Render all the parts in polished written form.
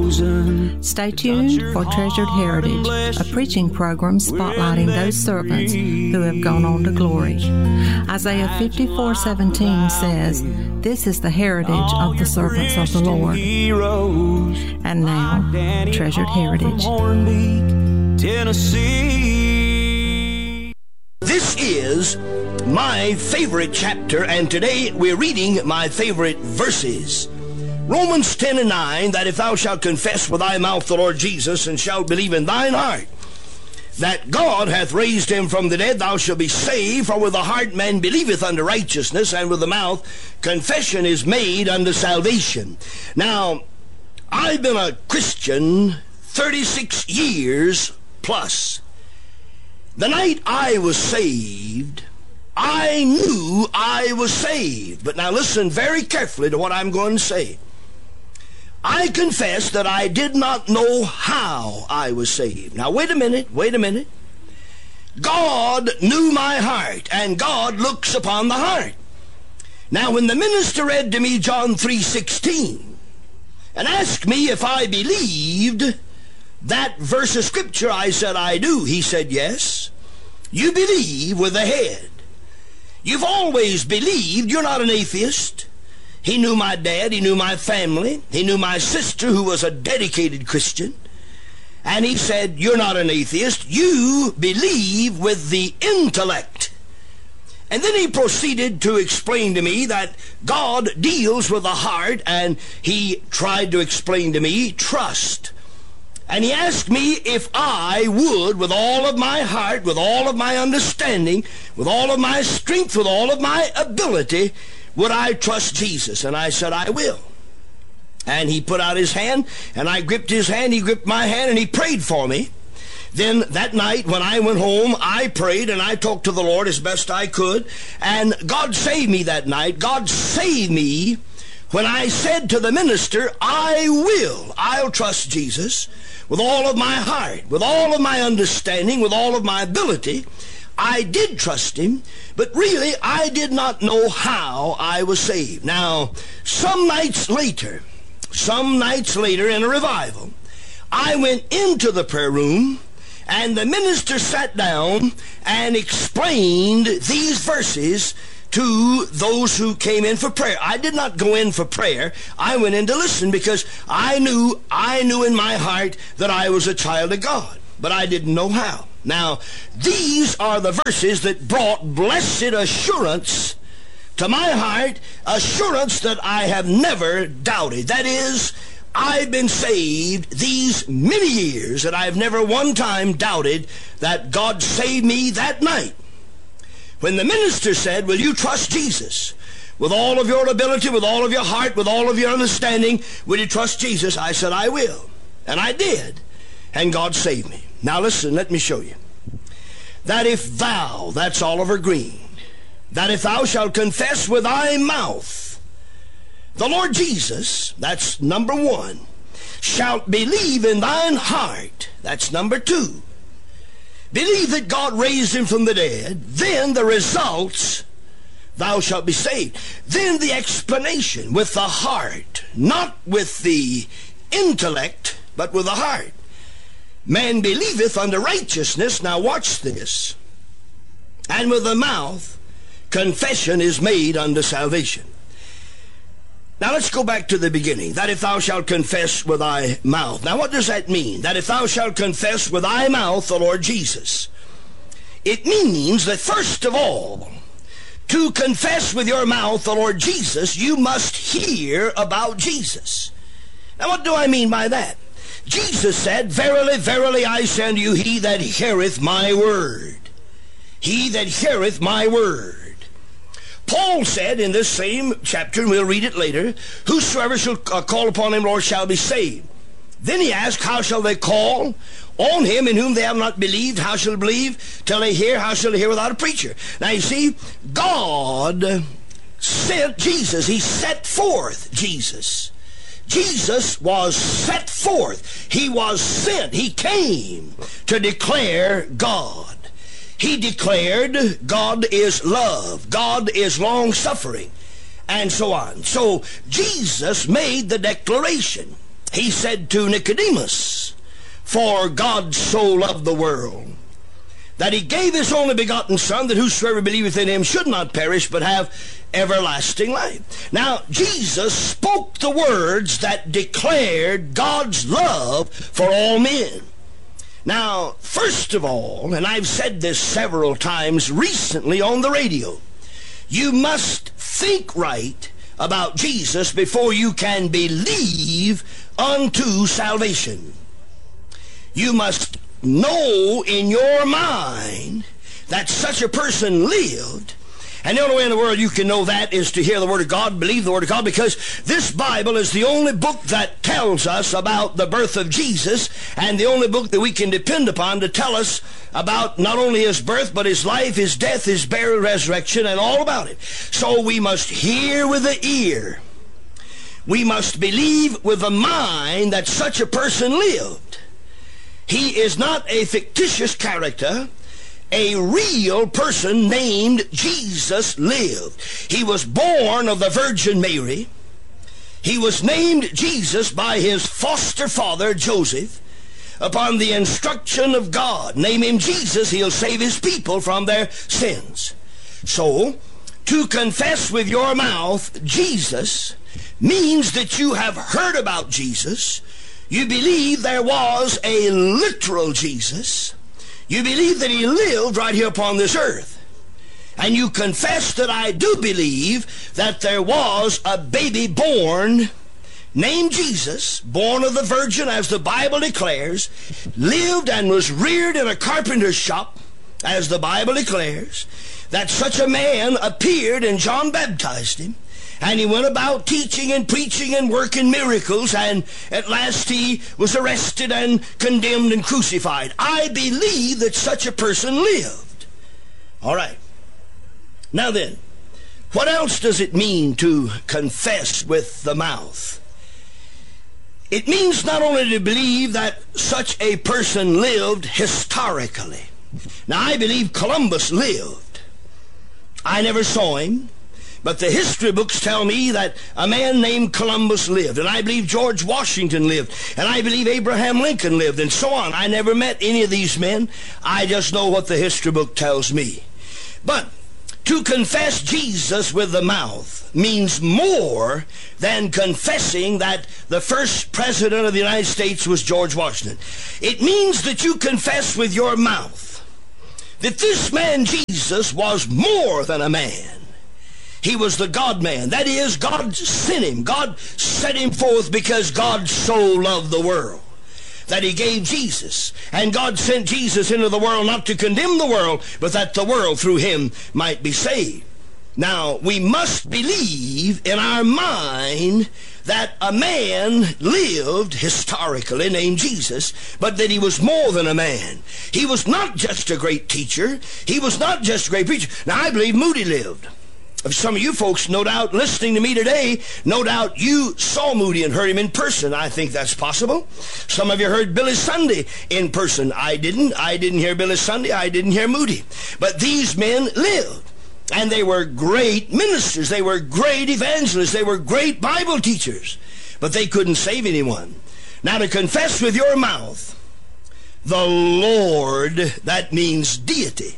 chosen. Stay tuned for Treasured Heritage, a preaching program spotlighting those servants who have gone on to glory. Isaiah 54:17 says, "This is the heritage of the servants of the Lord." And now, Treasured Heritage. Tennessee. This is my favorite chapter, and today we're reading my favorite verses. Romans 10:9, that if thou shalt confess with thy mouth the Lord Jesus, and shalt believe in thine heart that God hath raised him from the dead, thou shalt be saved. For with the heart man believeth unto righteousness, and with the mouth confession is made unto salvation. Now, I've been a Christian 36 years plus. The night I was saved, I knew I was saved. But now listen very carefully to what I'm going to say. I confess that I did not know how I was saved. Now wait a minute. God knew my heart, and God looks upon the heart. Now when the minister read to me John 3:16 and asked me if I believed that verse of scripture, I said, I do. He said, yes. You believe with the head. You've always believed. You're not an atheist. He knew my dad. He knew my family. He knew my sister, who was a dedicated Christian. And he said, you're not an atheist. You believe with the intellect. And then he proceeded to explain to me that God deals with the heart, and he tried to explain to me trust. And he asked me if I would, with all of my heart, with all of my understanding, with all of my strength, with all of my ability, would I trust Jesus? And I said, I will. And he put out his hand, and I gripped his hand, he gripped my hand, and he prayed for me. Then that night when I went home, I prayed and I talked to the Lord as best I could, and God saved me that night. God saved me when I said to the minister, I'll trust Jesus with all of my heart, with all of my understanding, with all of my ability. I did trust him, but really I did not know how I was saved. Now, some nights later in a revival, I went into the prayer room, and the minister sat down and explained these verses to those who came in for prayer. I did not go in for prayer. I went in to listen, because I knew in my heart that I was a child of God, but I didn't know how. Now, these are the verses that brought blessed assurance to my heart, assurance that I have never doubted. That is, I've been saved these many years, and I've never one time doubted that God saved me that night. When the minister said, will you trust Jesus with all of your ability, with all of your heart, with all of your understanding? Will you trust Jesus? I said, I will. And I did. And God saved me. Now listen, let me show you. That if thou, that's Oliver Green, that if thou shalt confess with thy mouth the Lord Jesus, that's number one, shalt believe in thine heart, that's number two, believe that God raised him from the dead, then the results, thou shalt be saved. Then the explanation with the heart, not with the intellect, but with the heart. Man believeth unto righteousness, now watch this, and with the mouth confession is made unto salvation. Now let's go back to the beginning. That if thou shalt confess with thy mouth. Now what does that mean? That if thou shalt confess with thy mouth the Lord Jesus. It means that first of all, to confess with your mouth the Lord Jesus, you must hear about Jesus. Now what do I mean by that? Jesus said, verily, verily, I say unto you, he that heareth my word. He that heareth my word. Paul said in this same chapter, and we'll read it later, whosoever shall call upon him, Lord, shall be saved. Then he asked, how shall they call on him in whom they have not believed? How shall they believe till they hear? How shall they hear without a preacher? Now you see, God sent Jesus. He set forth Jesus. Jesus was set forth. He was sent. He came to declare God. He declared God is love. God is long-suffering. And so on. So Jesus made the declaration. He said to Nicodemus, "For God so loved the world, that he gave his only begotten Son, that whosoever believeth in him should not perish, but have everlasting life." Now, Jesus spoke the words that declared God's love for all men. Now, first of all, and I've said this several times recently on the radio, you must think right about Jesus before you can believe unto salvation. You must know in your mind that such a person lived. And the only way in the world you can know that is to hear the Word of God, believe the Word of God, because this Bible is the only book that tells us about the birth of Jesus, and the only book that we can depend upon to tell us about not only his birth, but his life, his death, his burial, resurrection, and all about it. So we must hear with the ear. We must believe with the mind that such a person lived. He is not a fictitious character. A real person named Jesus lived. He was born of the Virgin Mary. He was named Jesus by his foster father, Joseph, upon the instruction of God. Name him Jesus, he'll save his people from their sins. So, to confess with your mouth Jesus means that you have heard about Jesus. You believe there was a literal Jesus. You believe that he lived right here upon this earth. And you confess that I do believe that there was a baby born named Jesus, born of the Virgin, as the Bible declares, lived and was reared in a carpenter's shop, as the Bible declares, that such a man appeared and John baptized him. And he went about teaching and preaching and working miracles, and at last he was arrested and condemned and crucified. I believe that such a person lived. All right. Now then, what else does it mean to confess with the mouth? It means not only to believe that such a person lived historically. Now, I believe Columbus lived. I never saw him. But the history books tell me that a man named Columbus lived, and I believe George Washington lived, and I believe Abraham Lincoln lived, and so on. I never met any of these men. I just know what the history book tells me. But to confess Jesus with the mouth means more than confessing that the first president of the United States was George Washington. It means that you confess with your mouth that this man Jesus was more than a man. He was the God-man. That is, God sent him. God set him forth because God so loved the world that he gave Jesus. And God sent Jesus into the world not to condemn the world, but that the world through him might be saved. Now, we must believe in our mind that a man lived historically named Jesus, but that he was more than a man. He was not just a great teacher. He was not just a great preacher. Now, I believe Moody lived. Some of you folks, no doubt, listening to me today, no doubt you saw Moody and heard him in person. I think that's possible. Some of you heard Billy Sunday in person. I didn't. I didn't hear Billy Sunday. I didn't hear Moody. But these men lived. And they were great ministers. They were great evangelists. They were great Bible teachers. But they couldn't save anyone. Now, to confess with your mouth, the Lord, that means deity,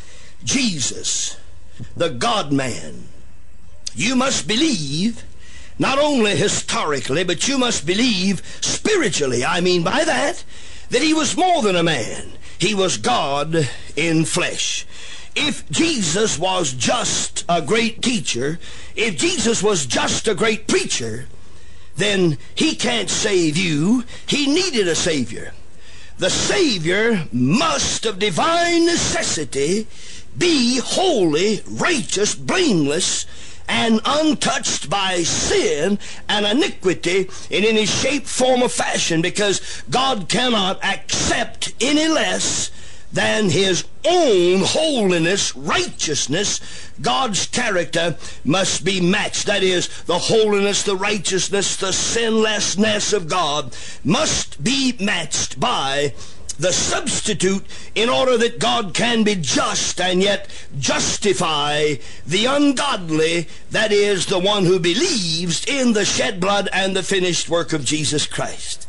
Jesus, the God-man. You must believe not only historically, but you must believe spiritually. I mean by that he was more than a man. He was God in flesh. If Jesus was just a great teacher, if Jesus was just a great preacher, then he can't save you. He needed a Savior. The Savior must of divine necessity be holy, righteous, blameless, and untouched by sin and iniquity in any shape, form, or fashion, because God cannot accept any less than his own holiness, righteousness. God's character must be matched. That is, the holiness, the righteousness, the sinlessness of God must be matched by the substitute in order that God can be just and yet justify the ungodly, that is, the one who believes in the shed blood and the finished work of Jesus Christ.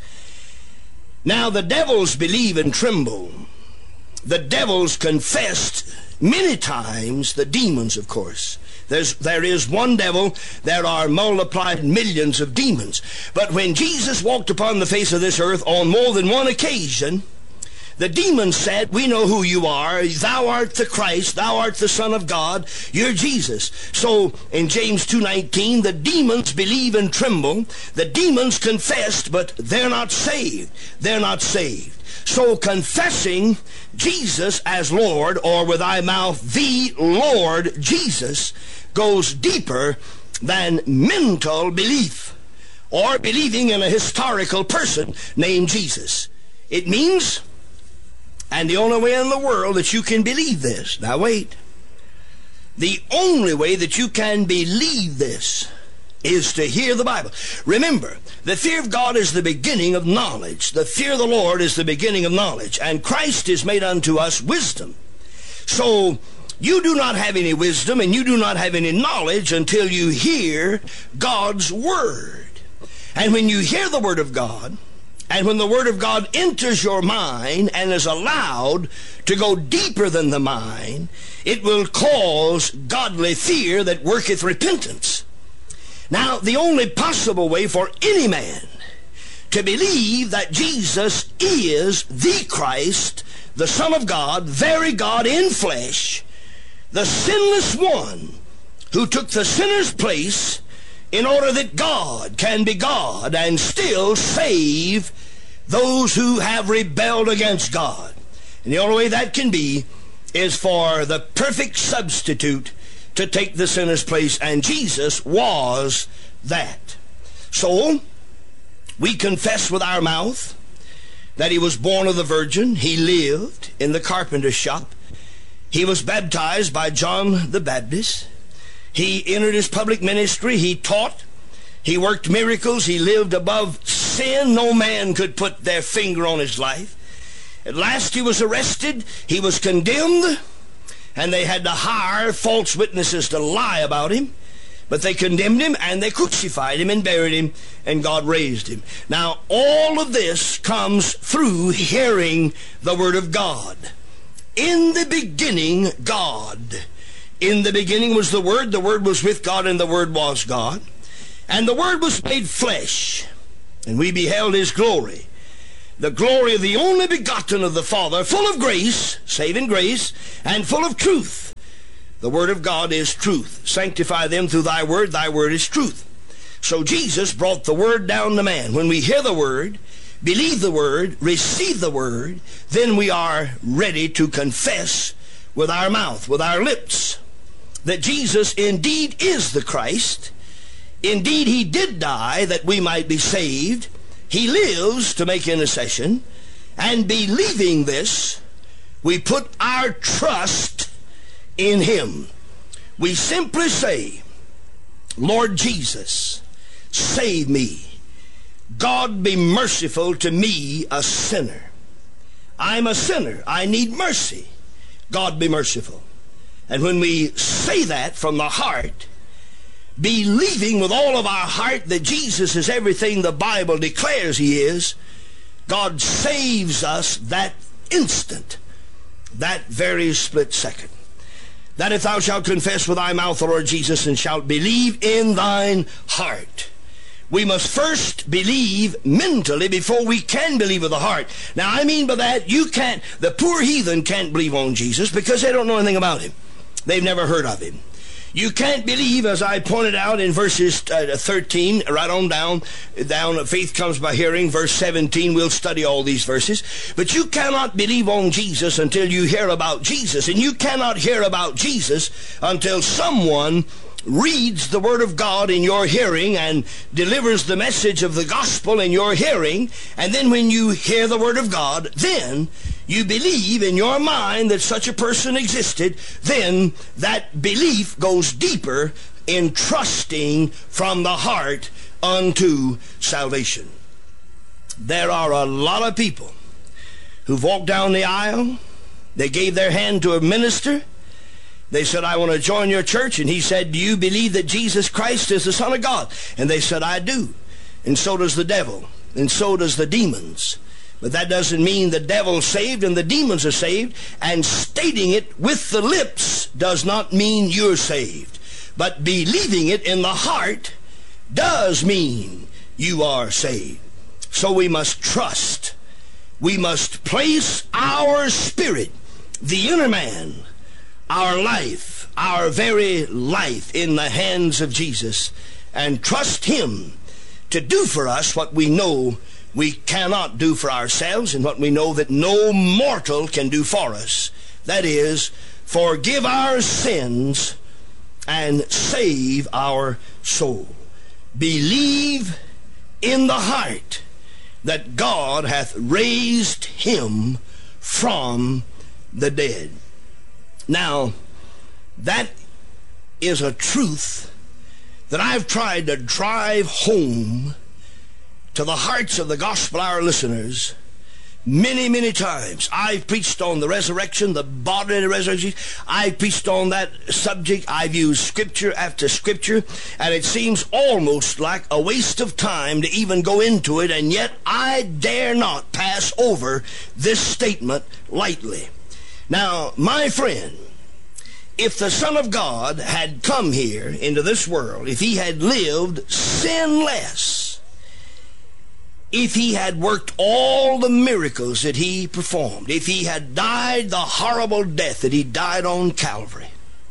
Now the devils believe and tremble. The devils confessed many times, the demons, of course. There is one devil, there are multiplied millions of demons. But when Jesus walked upon the face of this earth on more than one occasion, the demons said, "We know who you are. Thou art the Christ. Thou art the Son of God. You're Jesus." So in James 2:19, the demons believe and tremble. The demons confessed, but they're not saved. They're not saved. So confessing Jesus as Lord, or with thy mouth the Lord Jesus, goes deeper than mental belief or believing in a historical person named Jesus. It means, and the only way in the world that you can believe this, now wait, the only way that you can believe this is to hear the Bible. Remember, the fear of God is the beginning of knowledge. The fear of the Lord is the beginning of knowledge. And Christ is made unto us wisdom. So you do not have any wisdom and you do not have any knowledge until you hear God's Word. And when you hear the Word of God, and when the Word of God enters your mind and is allowed to go deeper than the mind, it will cause godly fear that worketh repentance. Now, the only possible way for any man to believe that Jesus is the Christ, the Son of God, very God in flesh, the sinless one who took the sinner's place in order that God can be God and still save those who have rebelled against God. And the only way that can be is for the perfect substitute to take the sinner's place, and Jesus was that. So, we confess with our mouth that he was born of the Virgin. He lived in the carpenter's shop. He was baptized by John the Baptist. He entered his public ministry. He taught. He worked miracles. He lived above sin. No man could put their finger on his life. At last he was arrested. He was condemned. And they had to hire false witnesses to lie about him. But they condemned him and they crucified him and buried him, and God raised him. Now, all of this comes through hearing the Word of God. In the beginning, God. In the beginning was the Word was with God, and the Word was God. And the Word was made flesh, and we beheld his glory. The glory of the only begotten of the Father, full of grace, saving grace, and full of truth. The Word of God is truth. Sanctify them through thy Word is truth. So Jesus brought the Word down to man. When we hear the Word, believe the Word, receive the Word, then we are ready to confess with our mouth, with our lips, that Jesus indeed is the Christ. Indeed, he did die that we might be saved. He lives to make intercession, and believing this, we put our trust in him. We simply say, "Lord Jesus, save me. God, be merciful to me, a sinner. I'm a sinner. I need mercy. God, be merciful." And when we say that from the heart, believing with all of our heart that Jesus is everything the Bible declares he is, God saves us that instant, that very split second. That if thou shalt confess with thy mouth the Lord Jesus, and shalt believe in thine heart. We must first believe mentally before we can believe with the heart. Now, I mean by that, the poor heathen can't believe on Jesus because they don't know anything about him. They've never heard of him. You can't believe, as I pointed out in verses 13, right on down, faith comes by hearing, verse 17, we'll study all these verses. But you cannot believe on Jesus until you hear about Jesus. And you cannot hear about Jesus until someone reads the Word of God in your hearing and delivers the message of the gospel in your hearing. And then when you hear the Word of God, then you believe in your mind that such a person existed. Then that belief goes deeper in trusting from the heart unto salvation. There are a lot of people who've walked down the aisle. They gave their hand to a minister. They said, I want to join your church. And he said, do you believe that Jesus Christ is the Son of God? And they said, I do. And so does the devil. And so does the demons. But that doesn't mean the devil's saved and the demons are saved. And stating it with the lips does not mean you're saved. But believing it in the heart does mean you are saved. So we must trust. We must place our spirit, the inner man, our life, our very life, in the hands of Jesus, and trust him to do for us what we know we cannot do for ourselves, and what we know that no mortal can do for us. That is, forgive our sins and save our soul. Believe in the heart that God hath raised him from the dead. Now, that is a truth that I've tried to drive home to the hearts of the Gospel Hour listeners many, many times. I've preached on the resurrection, the bodily resurrection. I've preached on that subject. I've used scripture after scripture, and it seems almost like a waste of time to even go into it, and yet I dare not pass over this statement lightly. Now, my friend, if the Son of God had come here into this world, if he had lived sinless, if he had worked all the miracles that he performed, if he had died the horrible death that he died on Calvary,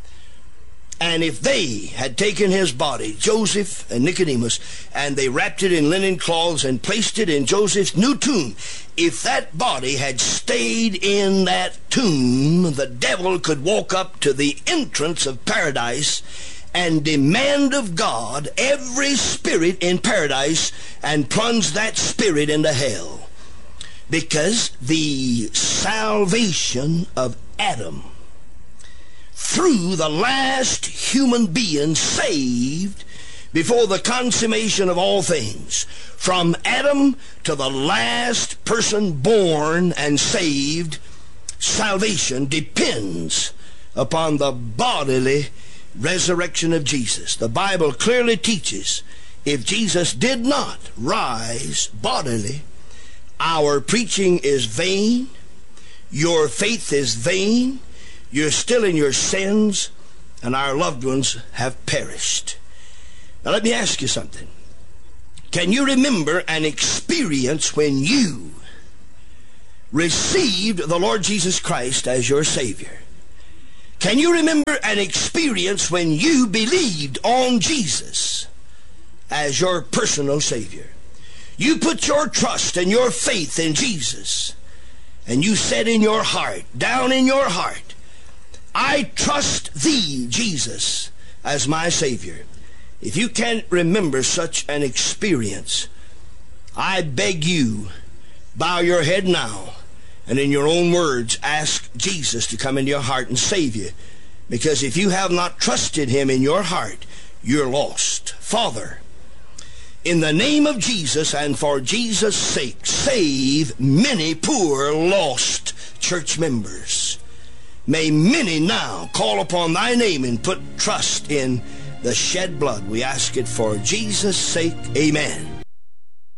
and if they had taken his body, Joseph and Nicodemus, and they wrapped it in linen cloths and placed it in Joseph's new tomb, if that body had stayed in that tomb, the devil could walk up to the entrance of paradise and demand of God every spirit in paradise and plunge that spirit into hell. Because the salvation of Adam, through the last human being saved before the consummation of all things, from Adam to the last person born and saved, salvation depends upon the bodily resurrection of Jesus. The Bible clearly teaches if Jesus did not rise bodily, our preaching is vain, your faith is vain, you're still in your sins, and our loved ones have perished. Now let me ask you something. Can you remember an experience when you received the Lord Jesus Christ as your Savior? Can you remember an experience when you believed on Jesus as your personal Savior? You put your trust and your faith in Jesus, and you said in your heart, down in your heart, I trust thee, Jesus, as my Savior. If you can't remember such an experience, I beg you, bow your head now, and in your own words, ask Jesus to come into your heart and save you. Because if you have not trusted him in your heart, you're lost. Father, in the name of Jesus and for Jesus' sake, save many poor, lost church members. May many now call upon thy name and put trust in the shed blood. We ask it for Jesus' sake. Amen.